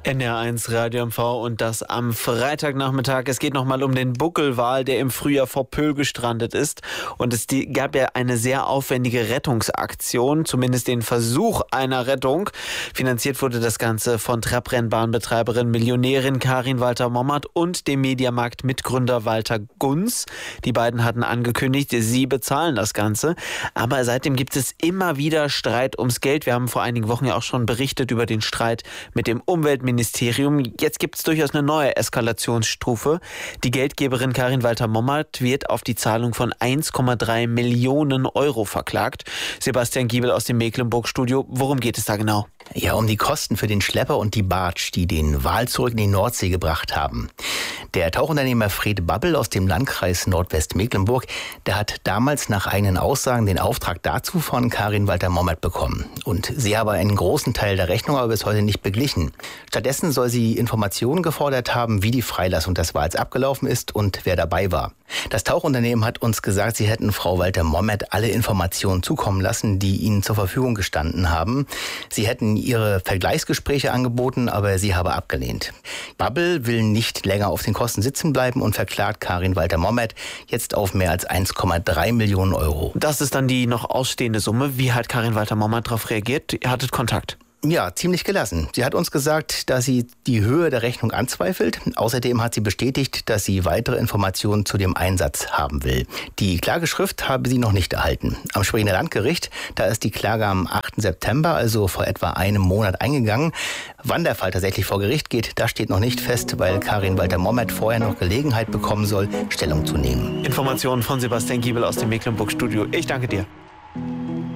NR1 Radio MV und das am Freitagnachmittag. Es geht nochmal um den Buckelwal, der im Frühjahr vor Pöhl gestrandet ist. Und es gab ja eine sehr aufwendige Rettungsaktion, zumindest den Versuch einer Rettung. Finanziert wurde das Ganze von Trabrennbahnbetreiberin, Millionärin Karin Walter-Mommert und dem Mediamarkt-Mitgründer Walter Gunz. Die beiden hatten angekündigt, sie bezahlen das Ganze. Aber seitdem gibt es immer wieder Streit ums Geld. Wir haben vor einigen Wochen ja auch schon berichtet über den Streit mit dem Umweltministerium. Jetzt gibt es durchaus eine neue Eskalationsstufe. Die Geldgeberin Karin Walter-Mommert wird auf die Zahlung von 1,3 Millionen Euro verklagt. Sebastian Giebel aus dem Mecklenburg-Studio. Worum geht es da genau? Ja, um die Kosten für den Schlepper und die Barge, die den Wal zurück in die Nordsee gebracht haben. Der Tauchunternehmer Fred Babbel aus dem Landkreis Nordwestmecklenburg, der hat damals nach eigenen Aussagen den Auftrag dazu von Karin Walter-Mommert bekommen. Und sie habe einen großen Teil der Rechnung aber bis heute nicht beglichen. Stattdessen soll sie Informationen gefordert haben, wie die Freilassung des Wals abgelaufen ist und wer dabei war. Das Tauchunternehmen hat uns gesagt, sie hätten Frau Walter-Mommert alle Informationen zukommen lassen, die ihnen zur Verfügung gestanden haben. Sie hätten ihre Vergleichsgespräche angeboten, aber sie habe abgelehnt. Babbel will nicht länger auf den Kosten sitzen bleiben und verklagt Karin Walter-Mommert jetzt auf mehr als 1,3 Millionen Euro. Das ist dann die noch ausstehende Summe. Wie hat Karin Walter-Mommert darauf reagiert? Ihr hattet Kontakt? Ja, ziemlich gelassen. Sie hat uns gesagt, dass sie die Höhe der Rechnung anzweifelt. Außerdem hat sie bestätigt, dass sie weitere Informationen zu dem Einsatz haben will. Die Klageschrift habe sie noch nicht erhalten. Am Spreener Landgericht, da ist die Klage am 8. September, also vor etwa einem Monat, eingegangen. Wann der Fall tatsächlich vor Gericht geht, das steht noch nicht fest, weil Karin Walter-Mommert vorher noch Gelegenheit bekommen soll, Stellung zu nehmen. Informationen von Sebastian Giebel aus dem Mecklenburg-Studio. Ich danke dir.